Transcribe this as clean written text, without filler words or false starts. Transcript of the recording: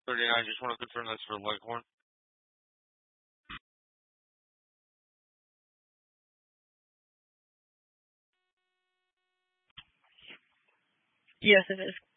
$39. Just want to confirm that's for Leghorn. Yes, it is.